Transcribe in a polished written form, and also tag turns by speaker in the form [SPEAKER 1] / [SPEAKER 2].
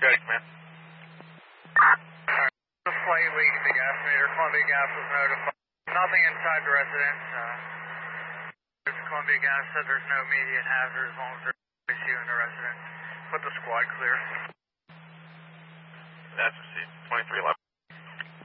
[SPEAKER 1] Got it, man.
[SPEAKER 2] A slight leak at the gas meter. Columbia Gas was notified. Nothing inside the residence. Columbia Gas said there's no immediate hazard as long as there's no issue in the residence. Put the squad clear.
[SPEAKER 1] That's received. 2311.